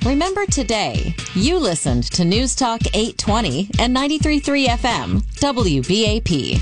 Remember today, you listened to News Talk 820 and 93.3 FM, WBAP.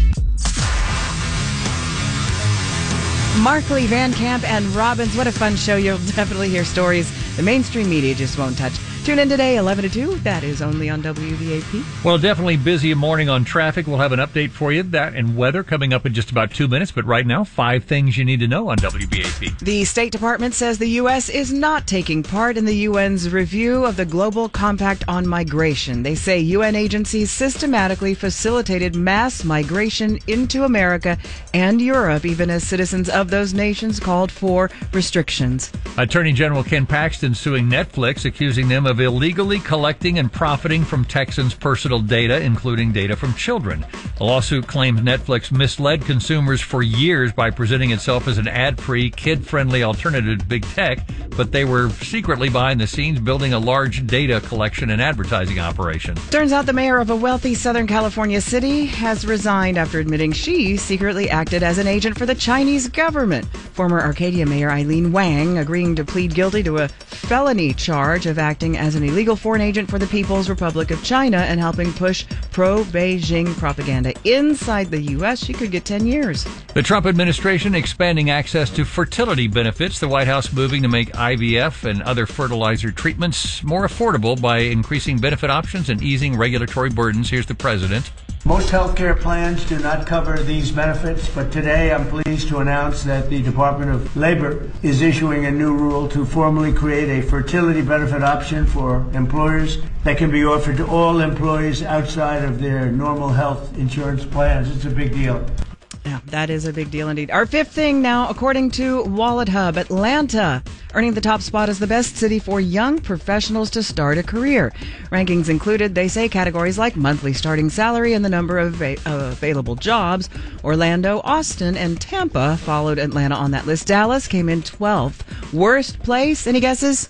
Markley, Van Camp, and Robbins. What a fun show. You'll definitely hear stories the mainstream media just won't touch. Tune in today, 11 to 2. That is only on WBAP. Well, definitely busy morning on traffic. We'll have an update for you. That and weather coming up in just about 2 minutes. But right now, 5 things you need to know on WBAP. The State Department says the U.S. is not taking part in the UN's review of the Global Compact on Migration. They say UN agencies systematically facilitated mass migration into America and Europe, even as citizens of those nations called for restrictions. Attorney General Ken Paxton suing Netflix, accusing them of illegally collecting and profiting from Texans' personal data, including data from children. The lawsuit claims Netflix misled consumers for years by presenting itself as an ad-free, kid-friendly alternative to big tech, but they were secretly behind the scenes building a large data collection and advertising operation. Turns out the mayor of a wealthy Southern California city has resigned after admitting she secretly acted as an agent for the Chinese government. Former Arcadia Mayor Eileen Wang agreeing to plead guilty to a felony charge of acting as an illegal foreign agent for the People's Republic of China and helping push pro-Beijing propaganda inside the U.S. She could get 10 years. The Trump administration expanding access to fertility benefits. The White House moving to make IVF and other fertilizer treatments more affordable by increasing benefit options and easing regulatory burdens. Here's the president. Most healthcare plans do not cover these benefits, but today I'm pleased to announce that the Department of Labor is issuing a new rule to formally create a fertility benefit option for employers that can be offered to all employees outside of their normal health insurance plans. It's a big deal. Yeah, that is a big deal indeed. Our 5th thing now, according to Wallet Hub, Atlanta earning the top spot as the best city for young professionals to start a career. Rankings included, they say, categories like monthly starting salary and the number of available jobs. Orlando, Austin, and Tampa followed Atlanta on that list. Dallas came in 12th. Worst place, any guesses?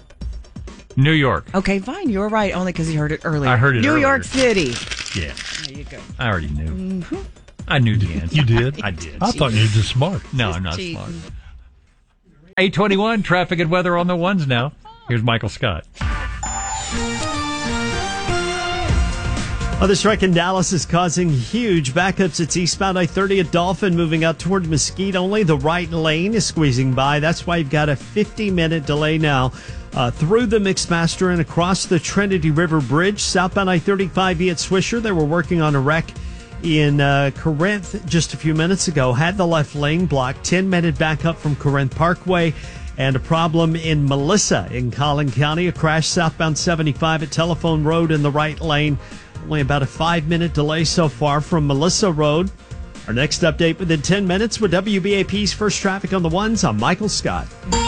New York. Okay, fine. You were right, only because you heard it earlier. I heard it New earlier. York City. Yeah. There you go. I already knew. Mm-hmm. I knew the answer. You did? I did. I thought you were just smart. No, I'm not smart. 8:21, traffic and weather on the ones now. Here's Michael Scott. Well, the strike in Dallas is causing huge backups. It's eastbound I-30 at Dolphin, moving out toward Mesquite. Only the right lane is squeezing by. That's why you've got a 50-minute delay now through the Mixmaster and across the Trinity River Bridge. Southbound I-35E at Swisher, they were working on a wreck in Corinth just a few minutes ago. Had the left lane blocked. 10-minute backup from Corinth Parkway. And a problem in Melissa in Collin County. A crash southbound 75 at Telephone Road in the right lane. Only about a 5-minute delay so far from Melissa Road. Our next update within 10 minutes with WBAP's First Traffic on the Ones. I'm Michael Scott.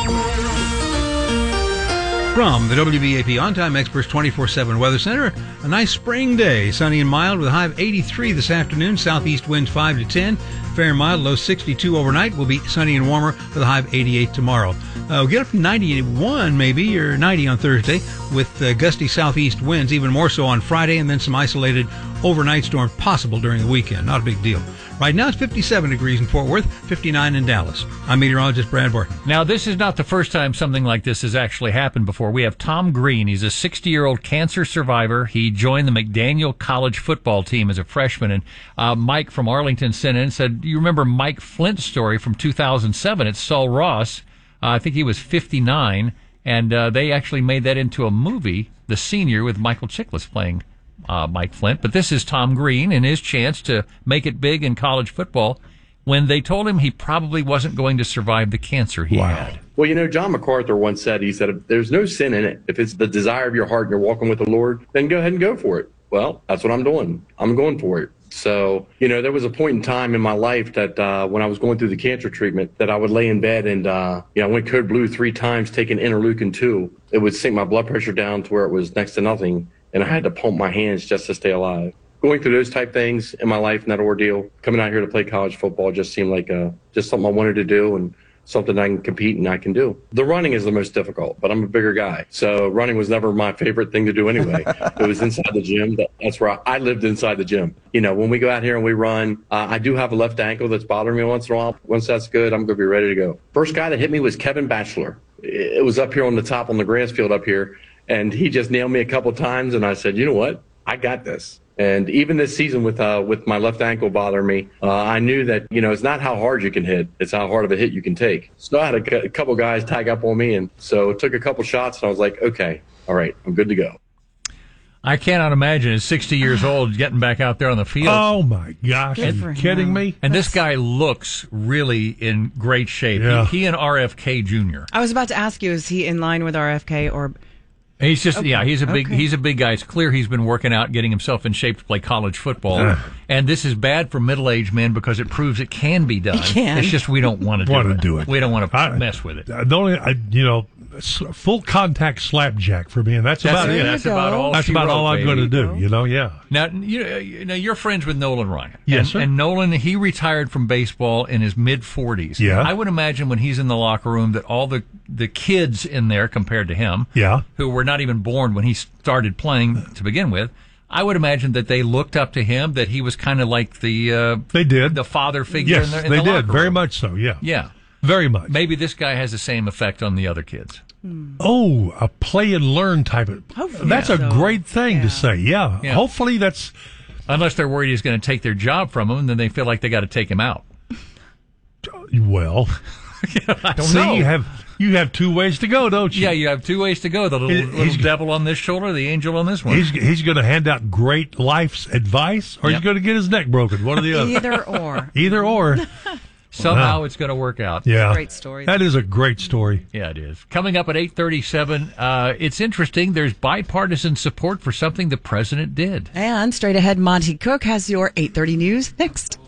From the WBAP On-Time Experts 24/7 Weather Center, a nice spring day, sunny and mild with a high of 83 this afternoon, southeast winds 5 to 10, fair and mild, low 62 overnight, will be sunny and warmer with a high of 88 tomorrow. We'll get up to 91 maybe, or 90 on Thursday, with gusty southeast winds, even more so on Friday, and then some isolated overnight storms possible during the weekend. Not a big deal. Right now it's 57 degrees in Fort Worth, 59 in Dallas. I'm meteorologist Brad Barton. Now, this is not the first time something like this has actually happened before. We have Tom Green. He's a 60-year-old cancer survivor. He joined the McDaniel College football team as a freshman. And Mike from Arlington sent in and said, you remember Mike Flint's story from 2007 at Sul Ross? I think he was 59, and they actually made that into a movie, The Senior, with Michael Chiklis playing Mike Flint. But this is Tom Green and his chance to make it big in college football when they told him he probably wasn't going to survive the cancer he had. Well, you know, John MacArthur once said, he said, there's no sin in it. If it's the desire of your heart and you're walking with the Lord, then go ahead and go for it. Well, that's what I'm doing. I'm going for it. So, you know, there was a point in time in my life that when I was going through the cancer treatment that I would lay in bed and, I went code blue 3 times, taking interleukin-2. It would sink my blood pressure down to where it was next to nothing. And I had to pump my hands just to stay alive. Going through those type things in my life and that ordeal, coming out here to play college football just seemed like just something I wanted to do and something I can compete and I can do. The running is the most difficult, but I'm a bigger guy. So running was never my favorite thing to do anyway. It was inside the gym. That's where I lived, inside the gym. You know, when we go out here and we run, I do have a left ankle that's bothering me once in a while. Once that's good, I'm going to be ready to go. First guy that hit me was Kevin Batchelor. It was up here on the top on the grass field up here. And he just nailed me a couple times, and I said, you know what? I got this. And even this season with my left ankle bothering me, I knew that, it's not how hard you can hit. It's how hard of a hit you can take. So I had a couple guys tag up on me, and so took a couple shots, and I was like, okay, all right, I'm good to go. I cannot imagine at 60 years old getting back out there on the field. Oh, my gosh. Are you kidding me? And this guy looks really in great shape. Yeah. He and RFK Jr. I was about to ask you, is he in line with RFK or... He's just he's a big guy. It's clear he's been working out, getting himself in shape to play college football. And this is bad for middle-aged men because it proves it can be done. It's just we don't want to do it. We don't want to mess with it. The only, full contact slapjack for me, and that's about it. That's about all. That's about all I'm going to do. Now, you're friends with Nolan Ryan. Yes, sir. And Nolan, he retired from baseball in his mid-40s. Yeah. I would imagine when he's in the locker room that all the kids in there compared to him, who were not even born when he started playing to begin with, I would imagine that they looked up to him, that he was kind of like the father figure in the locker room. They did, very much so, Yeah. Very much. Maybe this guy has the same effect on the other kids. Oh, a play and learn type of... That's a great thing to say, yeah. Hopefully that's... Unless they're worried he's going to take their job from him, and then they feel like they got to take him out. Well, I don't know. You have two ways to go, don't you? Yeah, you have two ways to go. The little devil on this shoulder, the angel on this one. He's going to hand out great life's advice, or he's going to get his neck broken. One or the other. Either or. Either or. Somehow it's going to work out. Yeah. Great story. That is a great story. Yeah, it is. Coming up at 8:37, it's interesting. There's bipartisan support for something the president did. And straight ahead, Monty Cook has your 8:30 news next.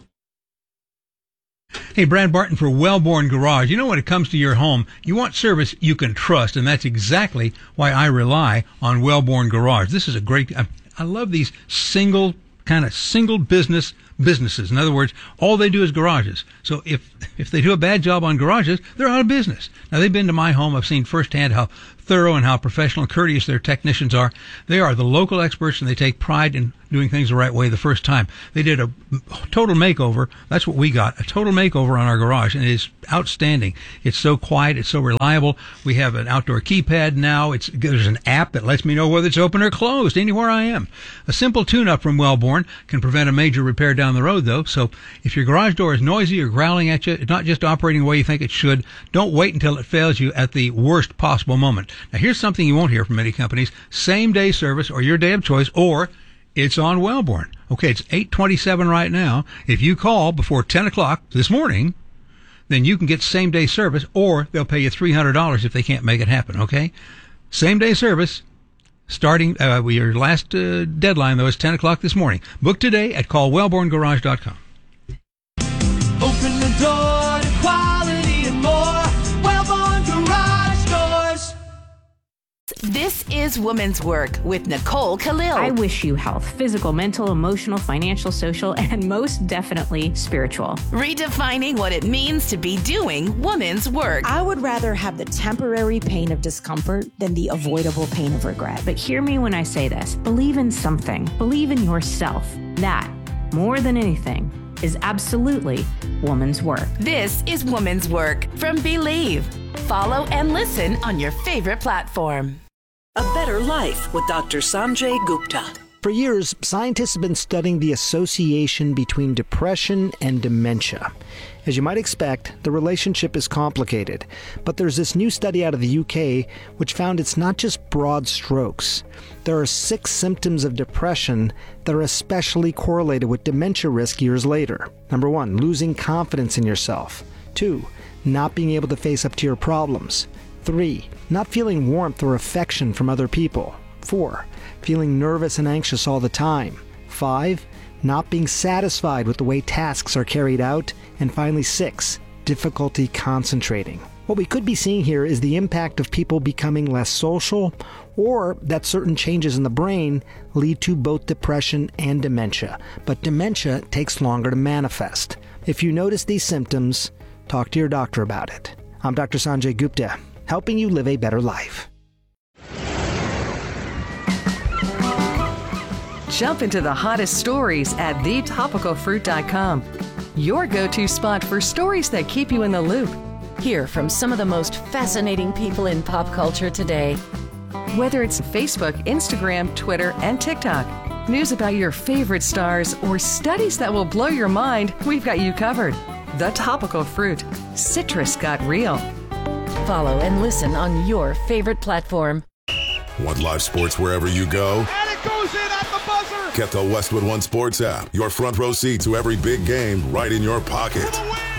Hey, Brad Barton for Wellborn Garage. When it comes to your home, you want service you can trust, and that's exactly why I rely on Wellborn Garage. This is a great... I love these single businesses. In other words, all they do is garages. So if they do a bad job on garages, they're out of business. Now, they've been to my home. I've seen firsthand how thorough and how professional and courteous their technicians are. They are the local experts, and they take pride in doing things the right way the first time. They did a total makeover. That's what we got, a total makeover on our garage, and it is outstanding. It's so quiet. It's so reliable. We have an outdoor keypad now. There's an app that lets me know whether it's open or closed anywhere I am. A simple tune-up from Wellborn can prevent a major repair down the road, though. So if your garage door is noisy or growling at you, it's not just operating the way you think it should, don't wait until it fails you at the worst possible moment. Now, here's something you won't hear from many companies: same-day service or your day of choice, or it's on Wellborn. Okay, it's 8:27 right now. If you call before 10 o'clock this morning, then you can get same-day service, or they'll pay you $300 if they can't make it happen, okay? Same-day service, starting, your last deadline, though, is 10 o'clock this morning. Book today at callwellborngarage.com. Open the door to quality and more. Wellborn Garage Doors. This is Women's Work with Nicole Khalil. I wish you health, physical, mental, emotional, financial, social, and most definitely spiritual. Redefining what it means to be doing women's work. I would rather have the temporary pain of discomfort than the avoidable pain of regret. But hear me when I say this. Believe in something. Believe in yourself. That, more than anything, is absolutely woman's work. This is Woman's Work from Believe. Follow and listen on your favorite platform. A Better Life with Dr. Sanjay Gupta. For years, scientists have been studying the association between depression and dementia. As you might expect, the relationship is complicated, but there's this new study out of the UK which found it's not just broad strokes. There are 6 symptoms of depression that are especially correlated with dementia risk years later. Number 1, losing confidence in yourself. 2, not being able to face up to your problems. 3, not feeling warmth or affection from other people. 4, feeling nervous and anxious all the time. 5, not being satisfied with the way tasks are carried out. And finally, 6, difficulty concentrating. What we could be seeing here is the impact of people becoming less social, or that certain changes in the brain lead to both depression and dementia. But dementia takes longer to manifest. If you notice these symptoms, talk to your doctor about it. I'm Dr. Sanjay Gupta, helping you live a better life. Jump into the hottest stories at thetopicalfruit.com. Your go-to spot for stories that keep you in the loop. Hear from some of the most fascinating people in pop culture today. Whether it's Facebook, Instagram, Twitter, and TikTok, news about your favorite stars, or studies that will blow your mind, we've got you covered. The Topical Fruit. Citrus got real. Follow and listen on your favorite platform. Want live sports wherever you go? And it goes in at the buzzer. Get the Westwood One Sports app. Your front row seat to every big game right in your pocket.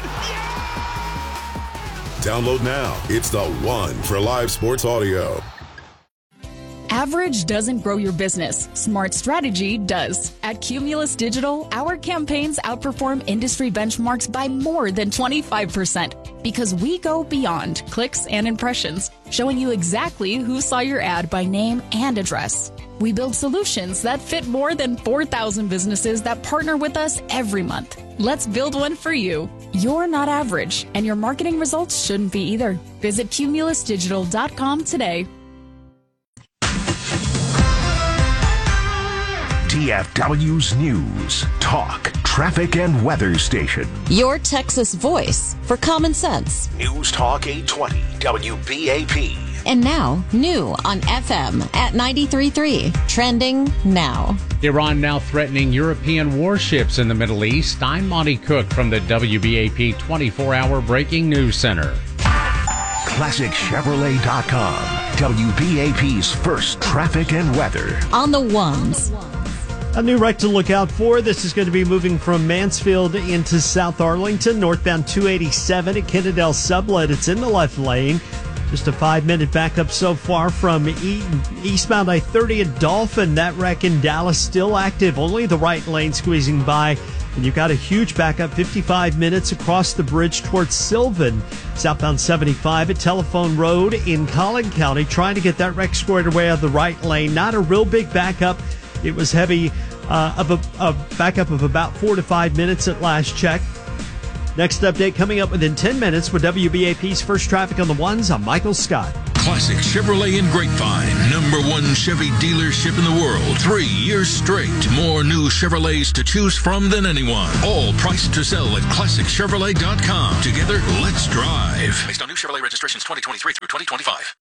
Download now. It's the one for live sports audio. Average doesn't grow your business. Smart strategy does. At Cumulus Digital, our campaigns outperform industry benchmarks by more than 25% because we go beyond clicks and impressions, showing you exactly who saw your ad by name and address. We build solutions that fit more than 4,000 businesses that partner with us every month. Let's build one for you. You're not average, and your marketing results shouldn't be either. Visit cumulusdigital.com today. DFW's News, Talk, Traffic, and Weather Station. Your Texas voice for common sense. News Talk 820, WBAP. And now, new on FM at 93.3. Trending now. Iran now threatening European warships in the Middle East. I'm Monty Cook from the WBAP 24-hour Breaking News Center. ClassicChevrolet.com. WBAP's first traffic and weather. On the ones. A new wreck to look out for. This is going to be moving from Mansfield into South Arlington, northbound 287 at Kennedale Sublet. It's in the left lane. Just a 5-minute backup so far from eastbound I-30 at Dolphin. That wreck in Dallas still active. Only the right lane squeezing by. And you've got a huge backup, 55 minutes across the bridge towards Sylvan. Southbound 75 at Telephone Road in Collin County. Trying to get that wreck squared away out of the right lane. Not a real big backup. It was heavy, of a backup of about 4 to 5 minutes at last check. Next update coming up within 10 minutes with WBAP's First Traffic on the Ones. I'm Michael Scott. Classic Chevrolet in Grapevine, #1 Chevy dealership in the world. 3 years straight. More new Chevrolets to choose from than anyone. All priced to sell at ClassicChevrolet.com. Together, let's drive. Based on new Chevrolet registrations 2023 through 2025.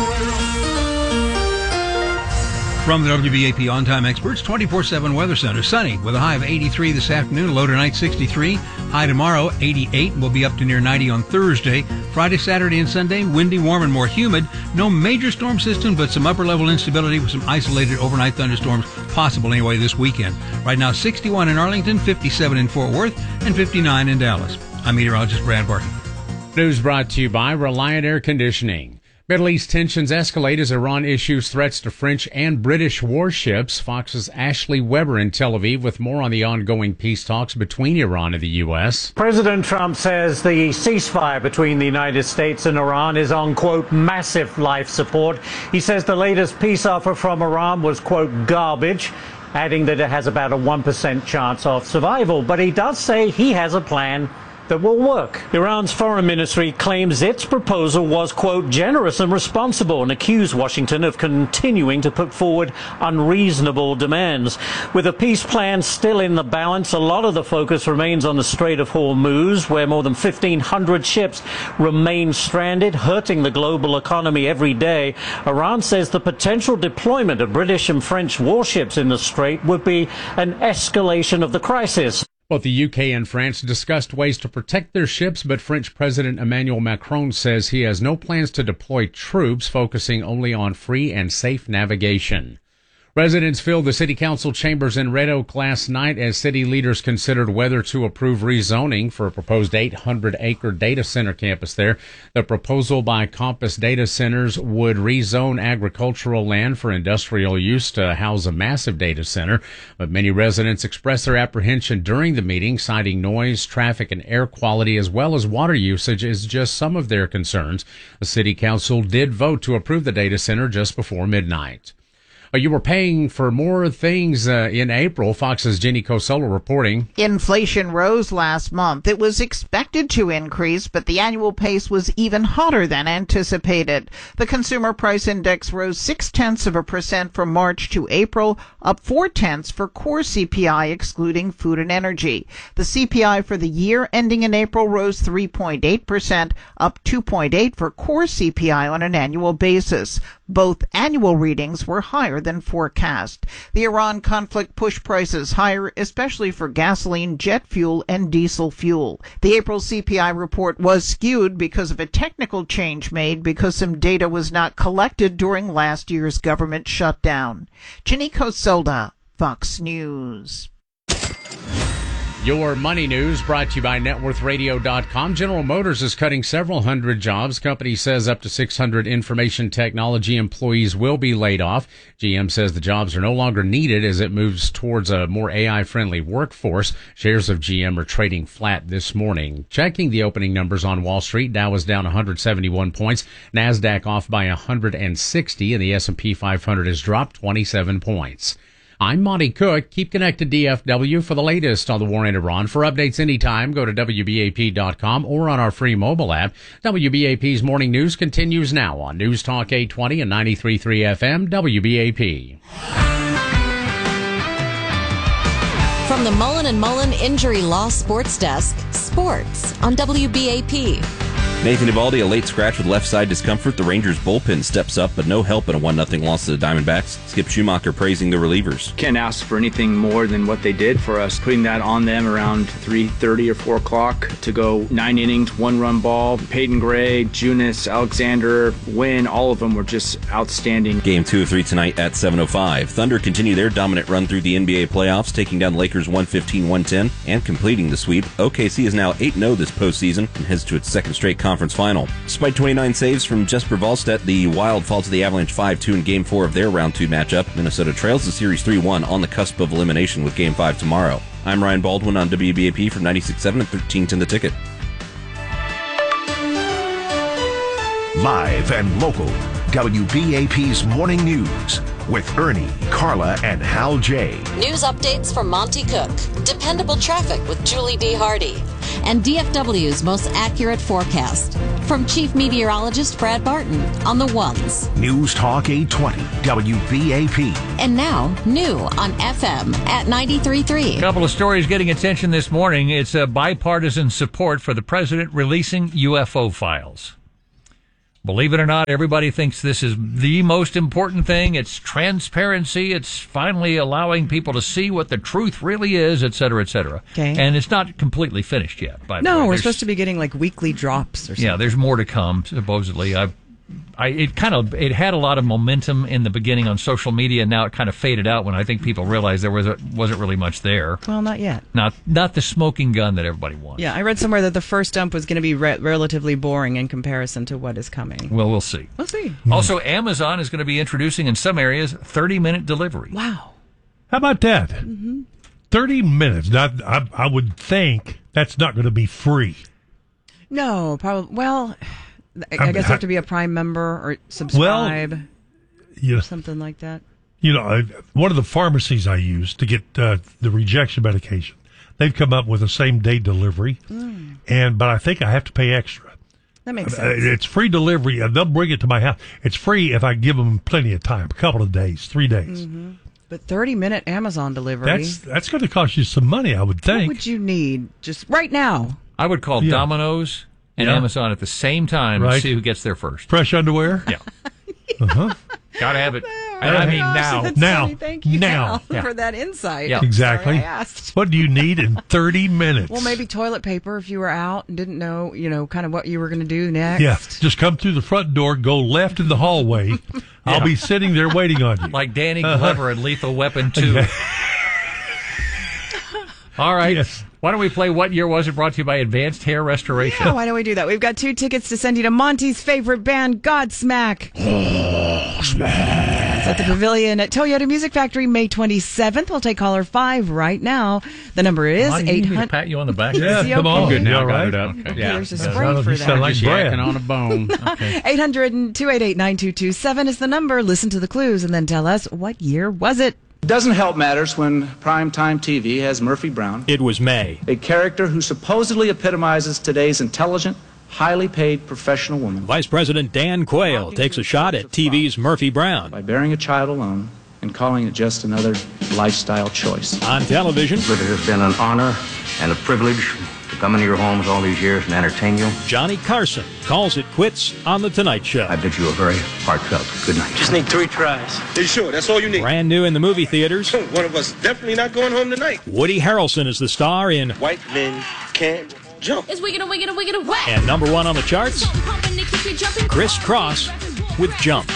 From the WBAP On-Time Experts 24/7 Weather Center. Sunny with a high of 83 this afternoon, low tonight 63. High tomorrow 88, and we'll be up to near 90 on Thursday. Friday, Saturday, and Sunday, windy, warm, and more humid. No major storm system, but some upper-level instability with some isolated overnight thunderstorms possible anyway this weekend. Right now 61 in Arlington, 57 in Fort Worth, and 59 in Dallas. I'm meteorologist Brad Barton. News brought to you by Reliant Air Conditioning. Middle East tensions escalate as Iran issues threats to French and British warships. Fox's Ashley Weber in Tel Aviv with more on the ongoing peace talks between Iran and the U.S. President Trump says the ceasefire between the United States and Iran is on, quote, massive life support. He says the latest peace offer from Iran was, quote, garbage, adding that it has about a 1% chance of survival. But he does say he has a plan that will work. Iran's foreign ministry claims its proposal was, quote, generous and responsible, and accused Washington of continuing to put forward unreasonable demands. With a peace plan still in the balance, a lot of the focus remains on the Strait of Hormuz, where more than 1,500 ships remain stranded, hurting the global economy every day. Iran says the potential deployment of British and French warships in the strait would be an escalation of the crisis. Both the UK and France discussed ways to protect their ships, but French President Emmanuel Macron says he has no plans to deploy troops, focusing only on free and safe navigation. Residents filled the city council chambers in Red Oak last night as city leaders considered whether to approve rezoning for a proposed 800-acre data center campus there. The proposal by Compass Data Centers would rezone agricultural land for industrial use to house a massive data center. But many residents expressed their apprehension during the meeting, citing noise, traffic, and air quality, as well as water usage as just some of their concerns. The city council did vote to approve the data center just before midnight. You were paying for more things in April. Fox's Jenny Cosola reporting. Inflation rose last month. It was expected to increase, but the annual pace was even hotter than anticipated. The Consumer Price Index rose 0.6% from March to April, up 0.4 for core CPI excluding food and energy. The CPI for the year ending in April rose 3.8%, up 2.8 for core CPI on an annual basis. Both annual readings were higher than forecast. The Iran conflict pushed prices higher, especially for gasoline, jet fuel, and diesel fuel. The April CPI report was skewed because of a technical change made because some data was not collected during last year's government shutdown. Ginny Coselda, Fox News. Your money news brought to you by NetworthRadio.com. General Motors is cutting several hundred jobs. Company says up to 600 information technology employees will be laid off. GM says the jobs are no longer needed as it moves towards a more AI-friendly workforce. Shares of GM are trading flat this morning. Checking the opening numbers on Wall Street, Dow was down 171 points, NASDAQ off by 160, and the S&P 500 has dropped 27 points. I'm Monty Cook. Keep connected DFW for the latest on the war in Iran. For updates anytime, go to WBAP.com or on our free mobile app. WBAP's morning news continues now on News Talk 820 and 93.3 FM WBAP. From the Mullen & Mullen Injury Law Sports Desk, sports on WBAP. Nathan Eovaldi, a late scratch with left side discomfort. The Rangers bullpen steps up, but no help in a 1-0 loss to the Diamondbacks. Skip Schumacher praising the relievers. Can't ask for anything more than what they did for us. Putting that on them around 3:30 or 4 o'clock to go 9 innings, 1-run ball. Peyton Gray, Junis, Alexander, Wynn, all of them were just outstanding. Game 2 of 3 tonight at 7:05. Thunder continue their dominant run through the NBA playoffs, taking down Lakers 115-110 and completing the sweep. OKC is now 8-0 this postseason and heads to its second straight conference final. Despite 29 saves from Jesper Wallstedt, the Wild fall to the Avalanche 5-2 in Game 4 of their Round 2 matchup. Minnesota trails the series 3-1 on the cusp of elimination with Game 5 tomorrow. I'm Ryan Baldwin on WBAP from 96.7 and 1310 The Ticket. Live and local, WBAP's Morning News with Ernie, Carla, and Hal J. News updates from Monty Cook. Dependable traffic with Julie D. Hardy. And DFW's most accurate forecast. From Chief Meteorologist Brad Barton on the ones. News Talk 820, WBAP. And now, new on FM at 93.3. A couple of stories getting attention this morning. It's a bipartisan support for the president releasing UFO files. Believe it or not, everybody thinks this is the most important thing. It's transparency. It's finally allowing people to see what the truth really is, et cetera, et cetera. Okay. And it's not completely finished yet, by the way. No, we're supposed to be getting like weekly drops or something. Yeah, there's more to come, supposedly. It had a lot of momentum in the beginning on social media, and now it kind of faded out when I think people realized there wasn't really much there. Well, not yet. Not the smoking gun that everybody wants. Yeah, I read somewhere that the first dump was going to be relatively boring in comparison to what is coming. Well, we'll see. We'll see. Also, Amazon is going to be introducing in some areas 30-minute delivery. Wow. How about that? Mm-hmm. 30 minutes. I would think that's not going to be free. No, probably. Well, I guess you have to be a Prime member or subscribe, something like that. You know, one of the pharmacies I use to get the rejection medication, they've come up with a same-day delivery, but I think I have to pay extra. That makes sense. It's free delivery. They'll bring it to my house. It's free if I give them plenty of time, a couple of days, 3 days. Mm-hmm. But 30-minute Amazon delivery. That's going to cost you some money, I would think. What would you need just right now? I would call Domino's and Amazon at the same time to see who gets there first. Fresh underwear? Yeah. Gotta have it. I mean, now. Funny. Thank you now for that insight. Yeah. Exactly. Sorry I asked. What do you need in 30 minutes? Well, maybe toilet paper if you were out and didn't know, kind of what you were going to do next. Yeah, just come through the front door, go left in the hallway. I'll be sitting there waiting on you. Like Danny Glover in Lethal Weapon 2. All right. Yes. Why don't we play What Year Was It, brought to you by Advanced Hair Restoration? Yeah, why don't we do that? We've got 2 tickets to send you to Monty's favorite band, Godsmack. It's at the Pavilion at Toyota Music Factory, May 27th. We'll take caller 5 right now. The number is 800. Pat you on the back? Yeah, come on. I'm good now. All I got right. it up. Okay, there's a spray for that. Sound like Brad. Yakking on a bone. Okay. 800-288-9227 is the number. Listen to the clues and then tell us what year was it. Doesn't help matters when primetime TV has Murphy Brown. It was May. A character who supposedly epitomizes today's intelligent, highly paid professional woman. Vice President Dan Quayle takes a shot at TV's Murphy Brown. By bearing a child alone and calling it just another lifestyle choice. On television, But it has been an honor and a privilege to come into your homes all these years and entertain you. Johnny Carson calls it quits on The Tonight Show. I bid you a very heartfelt good night. Just need 3 tries. Are you sure? That's all you need? Brand new in the movie theaters. One of us definitely not going home tonight. Woody Harrelson is the star in White Men Can't Jump. It's wicked and wicked and wicked and whack. And number 1 on the charts, Criss Cross with Jump.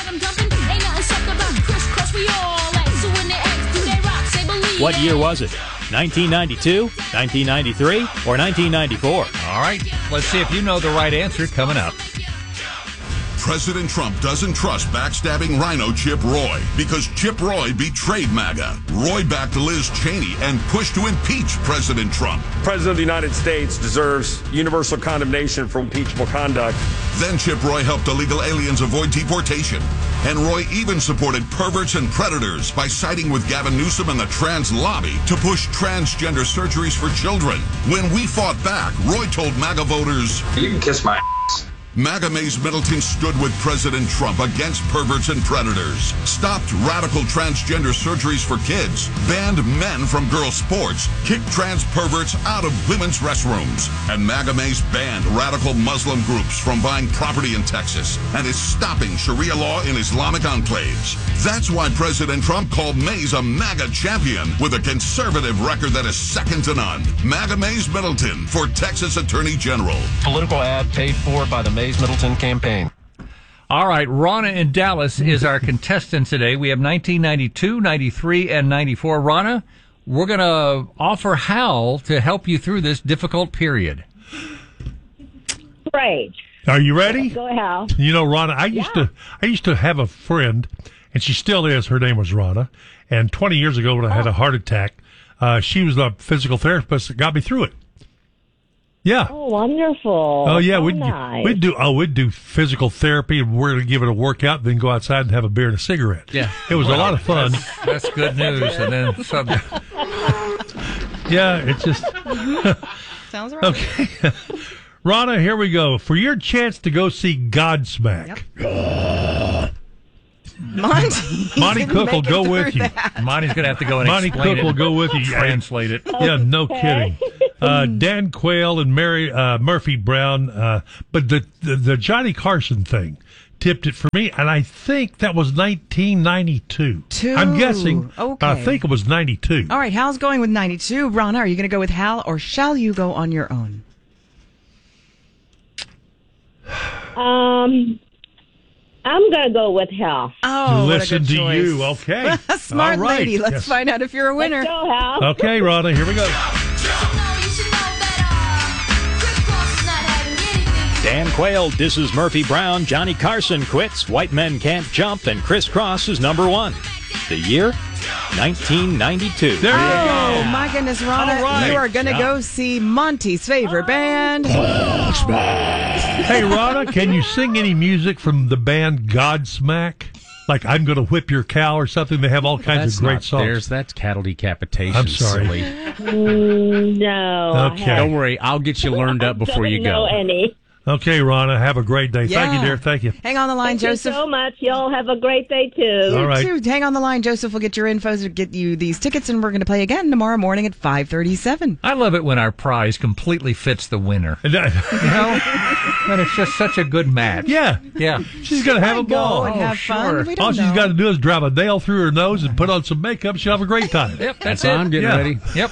What year was it? 1992, 1993, or 1994? All right, let's see if you know the right answer coming up. President Trump doesn't trust backstabbing rhino Chip Roy because Chip Roy betrayed MAGA. Roy backed Liz Cheney and pushed to impeach President Trump. The President of the United States deserves universal condemnation for impeachable conduct. Then Chip Roy helped illegal aliens avoid deportation. And Roy even supported perverts and predators by siding with Gavin Newsom and the trans lobby to push transgender surgeries for children. When we fought back, Roy told MAGA voters, "You can kiss my ass." MAGA Mays Middleton stood with President Trump against perverts and predators, stopped radical transgender surgeries for kids, banned men from girls' sports, kicked trans perverts out of women's restrooms, and MAGA Mays banned radical Muslim groups from buying property in Texas and is stopping Sharia law in Islamic enclaves. That's why President Trump called Mays a MAGA champion with a conservative record that is second to none. MAGA Mays Middleton for Texas Attorney General. Political ad paid for by the Mays Middleton campaign. All right, Rana in Dallas is our contestant today. We have 1992, 93, and 94. Rana, we're going to offer Hal to help you through this difficult period. Great. Are you ready? Go, Hal. You know, Rana, I used to have a friend, and she still is. Her name was Rana. And 20 years ago, when I had a heart attack, she was the physical therapist that got me through it. Yeah. Oh, wonderful. Oh, yeah. Nice. We'd do physical therapy, and we're going to give it a workout, then go outside and have a beer and a cigarette. Yeah. It was a lot of fun. That's good news. And then some. Yeah, it's just. Sounds right. Okay. Rana, here we go. For your chance to go see Godsmack. Yep. Monty Cook will go with you. Monty's going to have to go and Monty explain Cook it. will go with you. Translate it. Yeah, no kidding. Dan Quayle and Mary Murphy Brown. But the Johnny Carson thing tipped it for me, and I think that was 1992. I'm guessing. Okay. But I think it was 92. All right, Hal's going with 92. Rana, are you going to go with Hal, or shall you go on your own? I'm going to go with Hal. Oh, listen what a good to choice. you. Okay. Smart All right. lady. Let's Yes. find out if you're a winner. Let's go, Hal. Okay, Rana, here we go. Dan Quayle disses Murphy Brown. Johnny Carson quits White Men Can't Jump. And Criss Cross is number 1. The year? 1992. There you Oh, go. my goodness, Rana. All right. You are going to go see Monty's favorite band. Hey, Rana, can you sing any music from the band Godsmack? Like I'm Going to Whip Your Cow or something? They have all kinds of great songs. That's cattle decapitation. I'm sorry. Silly. No. Okay. Don't worry. I'll get you learned up before you go. Know any. Okay, Rana, have a great day. Thank you, dear. Thank you. Hang on the line, Thank Joseph. you so much. Y'all have a great day, too. All right. Too. Hang on the line. Joseph will get your info to get you these tickets, and we're going to play again tomorrow morning at 5:37. I love it when our prize completely fits the winner. You know? And it's just such a good match. Yeah. Yeah. She's going to have a ball. and have fun. We don't All she's know. got to do is drive a nail through her nose and put on some makeup. She'll have a great time. Yep, That's how I'm getting ready. Yep.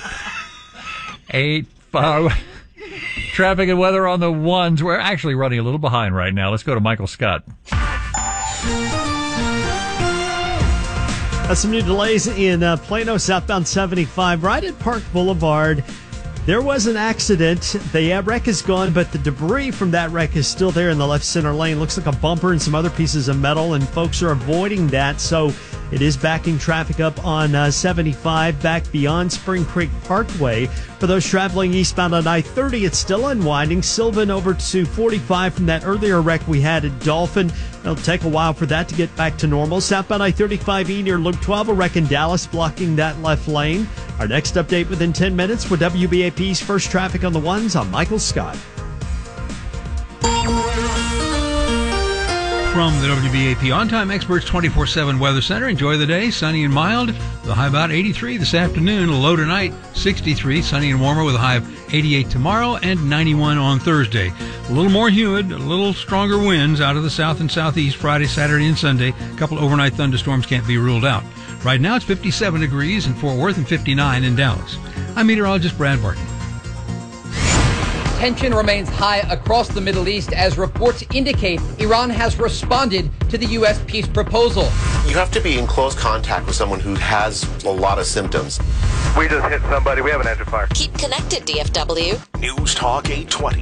8-5. Traffic and weather on the ones. We're actually running a little behind right now. Let's go to Michael Scott. Some new delays in Plano, southbound 75, right at Park Boulevard. There was an accident. The wreck is gone, but the debris from that wreck is still there in the left center lane. Looks like a bumper and some other pieces of metal, and folks are avoiding that. So it is backing traffic up on 75 back beyond Spring Creek Parkway. For those traveling eastbound on I-30, it's still unwinding. Sylvan over to 45 from that earlier wreck we had at Dolphin. It'll take a while for that to get back to normal. Southbound I-35E near Loop 12, a wreck in Dallas blocking that left lane. Our next update within 10 minutes for WBAP's First Traffic on the Ones. I'm Michael Scott. From the WBAP On-Time Experts 24/7 Weather Center, enjoy the day, sunny and mild, with a high about 83 this afternoon, low tonight, 63, sunny and warmer with a high of 88 tomorrow and 91 on Thursday. A little more humid, a little stronger winds out of the south and southeast Friday, Saturday, and Sunday. A couple overnight thunderstorms can't be ruled out. Right now it's 57 degrees in Fort Worth and 59 in Dallas. I'm meteorologist Brad Barton. Tension remains high across the Middle East as reports indicate Iran has responded to the U.S. peace proposal. You have to be in close contact with someone who has a lot of symptoms. We just hit somebody. We have an engine fire. Keep connected, DFW. News Talk 820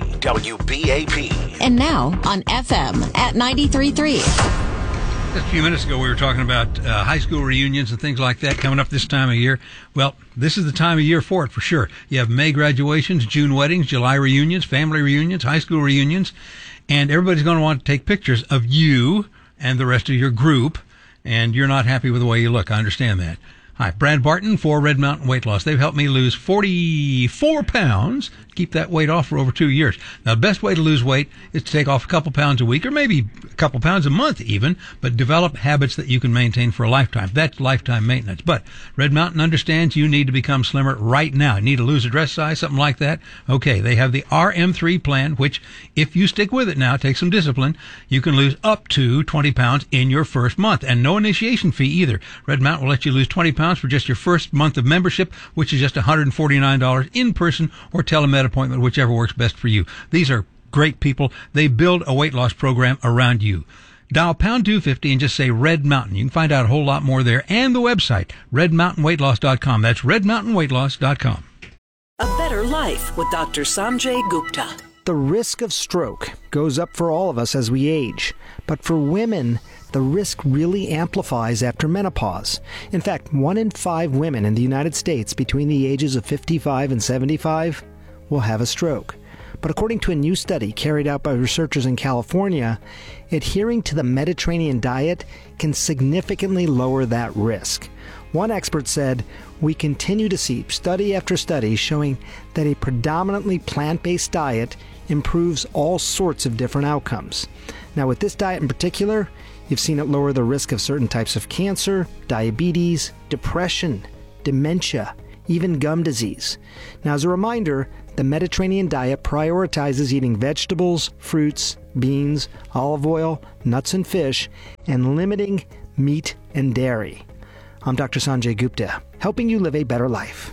WBAP. And now on FM at 93.3. Just a few minutes ago, we were talking about high school reunions and things like that coming up this time of year. Well, this is the time of year for it, for sure. You have May graduations, June weddings, July reunions, family reunions, high school reunions, and everybody's going to want to take pictures of you and the rest of your group, and you're not happy with the way you look. I understand that. Hi, Brad Barton for Red Mountain Weight Loss. They've helped me lose 44 pounds, keep that weight off for over 2 years. Now, the best way to lose weight is to take off a couple pounds a week, or maybe a couple pounds a month even, but develop habits that you can maintain for a lifetime. That's lifetime maintenance. But Red Mountain understands you need to become slimmer right now. You need to lose a dress size, something like that. Okay, they have the RM3 plan, which, if you stick with it now, take some discipline, you can lose up to 20 pounds in your first month. And no initiation fee either. Red Mountain will let you lose 20 pounds for just your first month of membership, which is just $149 in person or telemed appointment, whichever works best for you. These are great people. They build a weight loss program around you. Dial pound 250 and just say Red Mountain. You can find out a whole lot more there, and the website, redmountainweightloss.com. That's redmountainweightloss.com. A better life with Dr. Sanjay Gupta. The risk of stroke goes up for all of us as we age, but for women, the risk really amplifies after menopause. In fact, 1 in 5 women in the United States between the ages of 55 and 75 will have a stroke. But according to a new study carried out by researchers in California, adhering to the Mediterranean diet can significantly lower that risk. One expert said, "We continue to see study after study showing that a predominantly plant-based diet improves all sorts of different outcomes." Now, with this diet in particular, you've seen it lower the risk of certain types of cancer, diabetes, depression, dementia, even gum disease. Now, as a reminder, the Mediterranean diet prioritizes eating vegetables, fruits, beans, olive oil, nuts and fish, and limiting meat and dairy. I'm Dr. Sanjay Gupta, helping you live a better life.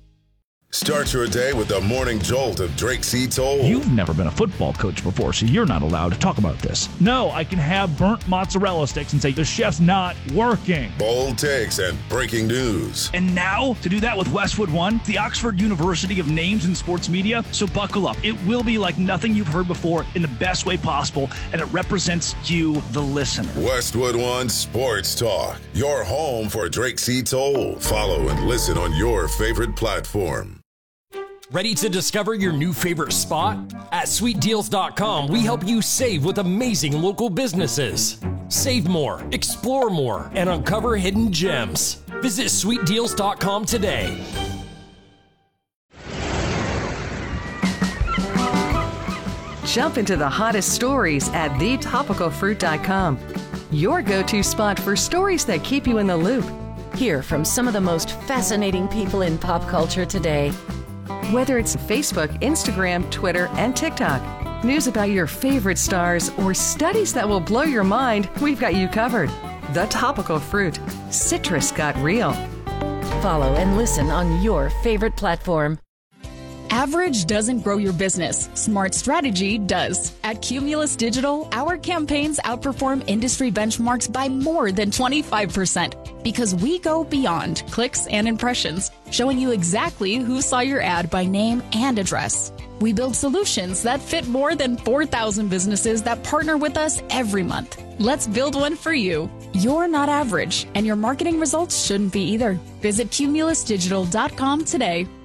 Start your day with the morning jolt of Drake C. Toll. You've never been a football coach before, so you're not allowed to talk about this. No, I can have burnt mozzarella sticks and say the chef's not working. Bold takes and breaking news. And now, to do that with Westwood One, the Oxford University of Names in Sports Media. So buckle up. It will be like nothing you've heard before in the best way possible, and it represents you, the listener. Westwood One Sports Talk, your home for Drake C. Toll. Follow and listen on your favorite platform. Ready to discover your new favorite spot? At SweetDeals.com, we help you save with amazing local businesses. Save more, explore more, and uncover hidden gems. Visit SweetDeals.com today. Jump into the hottest stories at TheTopicalFruit.com. Your go-to spot for stories that keep you in the loop. Hear from some of the most fascinating people in pop culture today. Whether it's Facebook, Instagram, Twitter, and TikTok, news about your favorite stars, or studies that will blow your mind, we've got you covered. The Topical Fruit. Citrus got real. Follow and listen on your favorite platform. Average doesn't grow your business. Smart strategy does. At Cumulus Digital, our campaigns outperform industry benchmarks by more than 25% because we go beyond clicks and impressions, showing you exactly who saw your ad by name and address. We build solutions that fit more than 4,000 businesses that partner with us every month. Let's build one for you. You're not average, and your marketing results shouldn't be either. Visit cumulusdigital.com today.